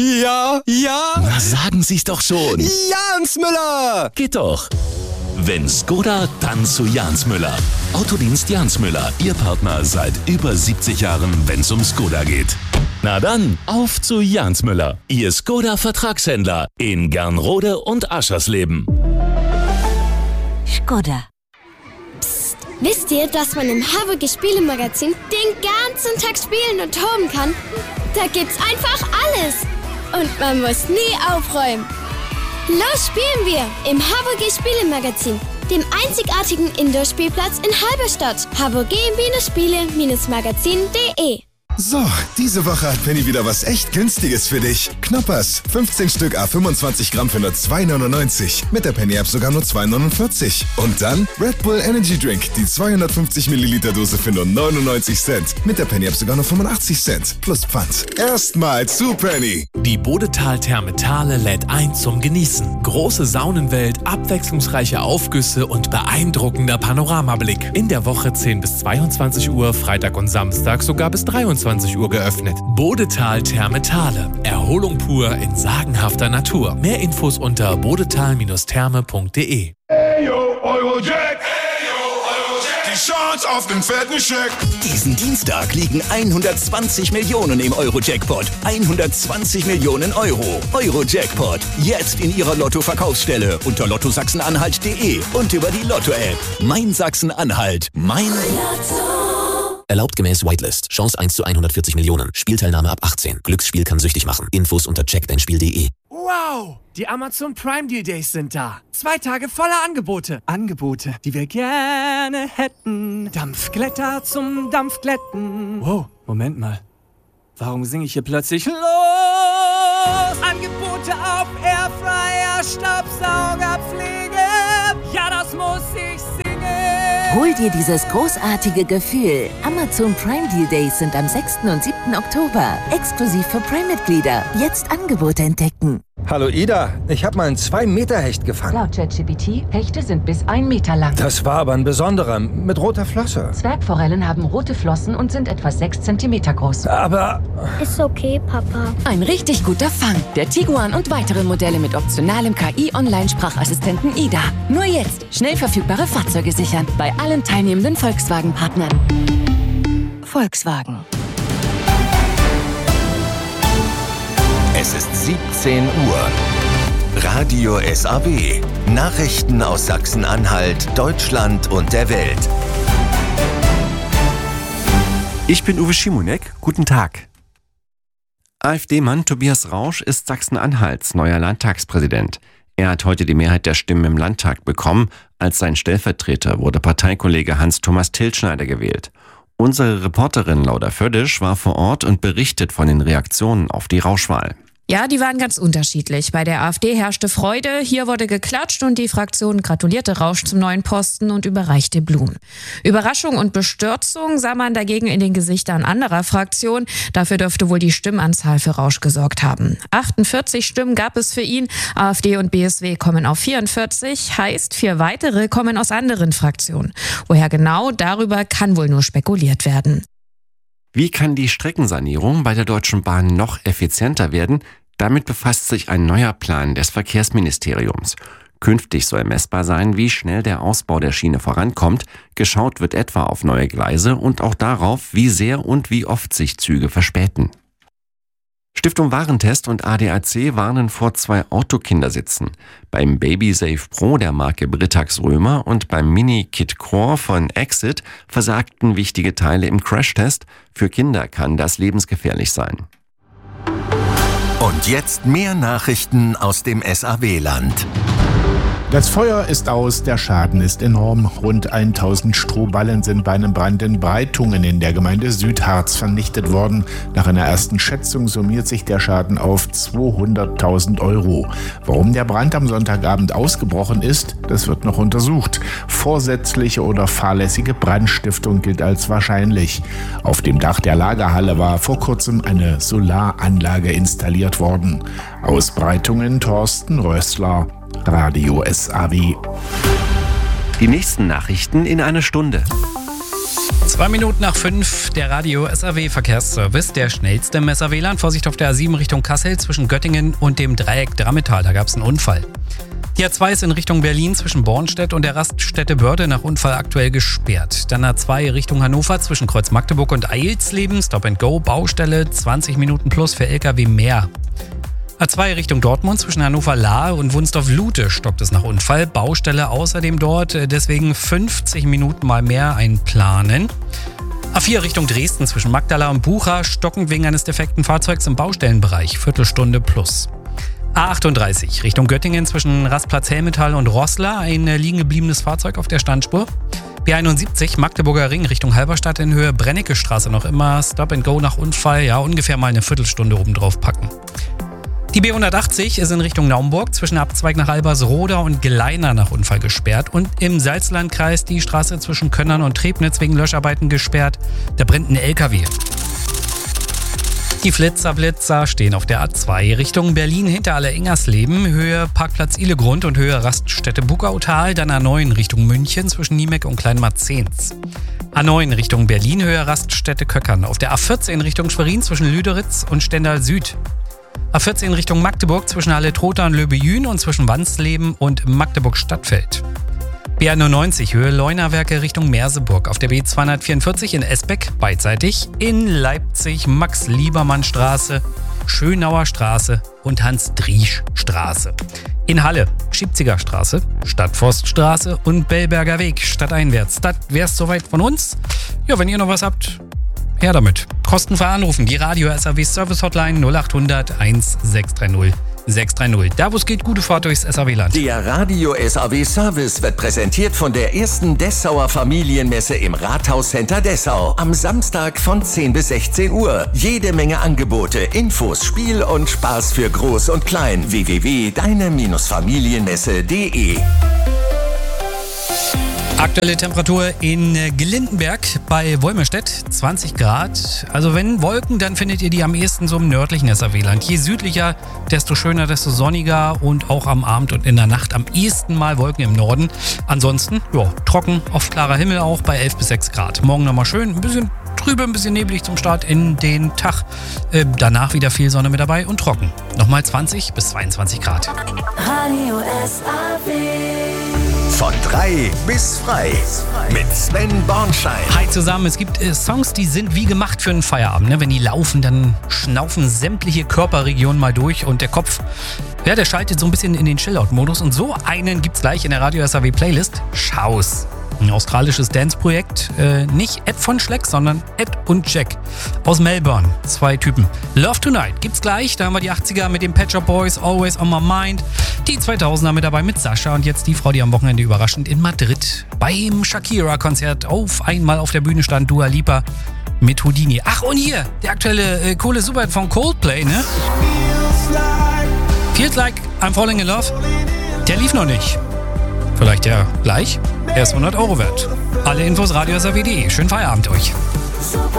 Ja. Na, sagen Sie's doch schon. Jans Müller! Geht doch. Wenn Skoda, dann zu Jans Müller. Autodienst Jans Müller, Ihr Partner seit über 70 Jahren, wenn's um Skoda geht. Na dann, auf zu Jans Müller, Ihr Skoda-Vertragshändler in Gernrode und Aschersleben. Skoda. Psst, wisst ihr, dass man im HWG Spielemagazin den ganzen Tag spielen und toben kann? Da gibt's einfach alles. Und man muss nie aufräumen. Los spielen wir im HWG Spielemagazin, dem einzigartigen Indoor-Spielplatz in Halberstadt. hvg-spiele-magazin.de. So, diese Woche hat Penny wieder was echt Günstiges für dich. Knoppers, 15 Stück A25 Gramm für nur 2,99. Mit der Penny-App sogar nur 2,49. Und dann Red Bull Energy Drink, die 250 Milliliter Dose für nur 99 Cent. Mit der Penny-App sogar nur 85 Cent. Plus Pfand. Erstmal zu Penny. Die Bodetal Therme Thale lädt ein zum Genießen. Große Saunenwelt, abwechslungsreiche Aufgüsse und beeindruckender Panoramablick. In der Woche 10 bis 22 Uhr, Freitag und Samstag sogar bis 23 Uhr geöffnet. Bodetal Therme Thale. Erholung pur in sagenhafter Natur. Mehr Infos unter bodetal-therme.de. Eyo, Eurojack! Die Chance auf den fetten Scheck! Diesen Dienstag liegen 120 Millionen im Euro-Jackpot. 120 Millionen Euro. Euro-Jackpot. Jetzt in Ihrer Lotto-Verkaufsstelle unter lottosachsen-anhalt.de und über die Lotto-App. Mein Sachsen-Anhalt. Mein Lotto. Erlaubt gemäß Whitelist. Chance 1 zu 140 Millionen. Spielteilnahme ab 18. Glücksspiel kann süchtig machen. Infos unter checkdeinspiel.de. Wow! Die Amazon Prime Deal Days sind da. 2 Tage voller Angebote. Angebote, die wir gerne hätten. Dampfglätter zum Dampfglätten. Wow, Moment mal. Warum singe ich hier plötzlich los? Angebote auf Airfryer, Staubsaugerpflege. Ja, das muss ich singen. Hol dir dieses großartige Gefühl. Amazon Prime Deal Days sind am 6. und 7. Oktober. Exklusiv für Prime-Mitglieder. Jetzt Angebote entdecken. Hallo Ida, ich habe mal einen 2-Meter-Hecht gefangen. Laut ChatGPT, Hechte sind bis 1 Meter lang. Das war aber ein besonderer, mit roter Flosse. Zwergforellen haben rote Flossen und sind etwa 6 Zentimeter groß. Aber... Ist okay, Papa. Ein richtig guter Fang. Der Tiguan und weitere Modelle mit optionalem KI-Online-Sprachassistenten Ida. Nur jetzt schnell verfügbare Fahrzeuge sichern. Bei allen teilnehmenden Volkswagen-Partnern. Volkswagen. Es ist 17 Uhr. Radio SAW. Nachrichten aus Sachsen-Anhalt, Deutschland und der Welt. Ich bin Uwe Schimonek. Guten Tag. AfD-Mann Tobias Rausch ist Sachsen-Anhalts neuer Landtagspräsident. Er hat heute die Mehrheit der Stimmen im Landtag bekommen. Als sein Stellvertreter wurde Parteikollege Hans-Thomas Tilschneider gewählt. Unsere Reporterin Lauda Födisch war vor Ort und berichtet von den Reaktionen auf die Rauschwahl. Ja, die waren ganz unterschiedlich. Bei der AfD herrschte Freude, hier wurde geklatscht und die Fraktion gratulierte Rausch zum neuen Posten und überreichte Blumen. Überraschung und Bestürzung sah man dagegen in den Gesichtern anderer Fraktionen. Dafür dürfte wohl die Stimmanzahl für Rausch gesorgt haben. 48 Stimmen gab es für ihn, AfD und BSW kommen auf 44, heißt 4 weitere kommen aus anderen Fraktionen. Woher genau, darüber kann wohl nur spekuliert werden. Wie kann die Streckensanierung bei der Deutschen Bahn noch effizienter werden? Damit befasst sich ein neuer Plan des Verkehrsministeriums. Künftig soll messbar sein, wie schnell der Ausbau der Schiene vorankommt. Geschaut wird etwa auf neue Gleise und auch darauf, wie sehr und wie oft sich Züge verspäten. Stiftung Warentest und ADAC warnen vor 2 Autokindersitzen. Beim BabySafe Pro der Marke Britax Römer und beim Mini Kit Core von Exit versagten wichtige Teile im Crashtest. Für Kinder kann das lebensgefährlich sein. Und jetzt mehr Nachrichten aus dem SAW-Land. Das Feuer ist aus, der Schaden ist enorm. Rund 1000 Strohballen sind bei einem Brand in Breitungen in der Gemeinde Südharz vernichtet worden. Nach einer ersten Schätzung summiert sich der Schaden auf 200.000 €. Warum der Brand am Sonntagabend ausgebrochen ist, das wird noch untersucht. Vorsätzliche oder fahrlässige Brandstiftung gilt als wahrscheinlich. Auf dem Dach der Lagerhalle war vor kurzem eine Solaranlage installiert worden. Aus Breitungen Thorsten Rössler, Radio SAW. Die nächsten Nachrichten in einer Stunde. 2 Minuten nach 5, der Radio SAW Verkehrsservice, der schnellste im SAW-Land. Vorsicht auf der A7 Richtung Kassel zwischen Göttingen und dem Dreieck Drammetal, da gab es einen Unfall. Die A2 ist in Richtung Berlin zwischen Bornstedt und der Raststätte Börde nach Unfall aktuell gesperrt. Dann A2 Richtung Hannover zwischen Kreuz Magdeburg und Eilsleben, Stop and Go, Baustelle, 20 Minuten plus für LKW mehr. A2 Richtung Dortmund zwischen Hannover-Lahr und Wunsdorf-Lute stockt es nach Unfall. Baustelle außerdem dort, deswegen 50 Minuten mal mehr einplanen. A4 Richtung Dresden zwischen Magdala und Bucha stockend wegen eines defekten Fahrzeugs im Baustellenbereich. Viertelstunde plus. A38 Richtung Göttingen zwischen Rastplatz Helmetal und Roßla ein liegen gebliebenes Fahrzeug auf der Standspur. B71 Magdeburger Ring Richtung Halberstadt in Höhe Brennecke-Straße noch immer. Stop and Go nach Unfall, ja ungefähr mal eine Viertelstunde obendrauf packen. Die B180 ist in Richtung Naumburg zwischen Abzweig nach Albersroda und Gleiner nach Unfall gesperrt und im Salzlandkreis die Straße zwischen Könnern und Trebnitz wegen Löscharbeiten gesperrt. Da brennt ein LKW. Die Blitzer stehen auf der A2 Richtung Berlin hinter Aller-Ingersleben, Höhe Parkplatz Ihlegrund und Höhe Raststätte Bugautal, dann A9 Richtung München zwischen Niemeck und Kleinmarzens. A9 Richtung Berlin, Höhe Raststätte Köckern. Auf der A14 Richtung Schwerin zwischen Lüderitz und Stendal Süd. A14 Richtung Magdeburg zwischen Halle-Trotha und Löbejün und zwischen Wansleben und Magdeburg-Stadtfeld. B91 Höhe Leunawerke Richtung Merseburg. Auf der B244 in Esbeck beidseitig. In Leipzig Max-Liebermann-Straße, Schönauer Straße und Hans-Driesch-Straße. In Halle Schiebziger Straße, Stadtforststraße und Bellberger Weg stadteinwärts. Das wär's soweit von uns. Ja, wenn ihr noch was habt, her damit. Kostenfrei anrufen. Die Radio SAW Service Hotline 0800 1630 630. Da, wo es geht, gute Fahrt durchs SAW-Land. Der Radio SAW Service wird präsentiert von der ersten Dessauer Familienmesse im Rathauscenter Dessau. Am Samstag von 10 bis 16 Uhr. Jede Menge Angebote, Infos, Spiel und Spaß für Groß und Klein. www.deine-familienmesse.de. Aktuelle Temperatur in Glindenberg bei Wolmerstedt, 20 Grad. Also wenn Wolken, dann findet ihr die am ehesten so im nördlichen SAW-Land. Je südlicher, desto schöner, desto sonniger und auch am Abend und in der Nacht am ehesten mal Wolken im Norden. Ansonsten, ja, trocken, oft klarer Himmel auch bei 11 bis 6 Grad. Morgen nochmal schön, ein bisschen trübe, ein bisschen neblig zum Start in den Tag. Danach wieder viel Sonne mit dabei und trocken. Nochmal 20 bis 22 Grad. Radio SAW. Von 3 bis frei mit Sven Bornschein. Hi zusammen, es gibt Songs, die sind wie gemacht für einen Feierabend. Ne? Wenn die laufen, dann schnaufen sämtliche Körperregionen mal durch und der Kopf, ja, der schaltet so ein bisschen in den Chill-Out-Modus. Und so einen gibt's gleich in der Radio SAW Playlist. Schaus. Ein australisches Dance-Projekt. Nicht Ed von Schleck, sondern Ed und Jack aus Melbourne. 2 Typen. Love Tonight gibt's gleich. Da haben wir die 80er mit den Pet Shop Boys, Always on My Mind. Die 2000er mit dabei mit Sascha und jetzt die Frau, die am Wochenende überraschend in Madrid beim Shakira-Konzert auf einmal auf der Bühne stand, Dua Lipa mit Houdini. Ach, und hier, der aktuelle coole Superhit von Coldplay, ne? Feels Like I'm Falling in Love. Der lief noch nicht. Vielleicht ja gleich. Er ist 100 € wert. Alle Infos radio SAW.de. Schönen Feierabend euch. Super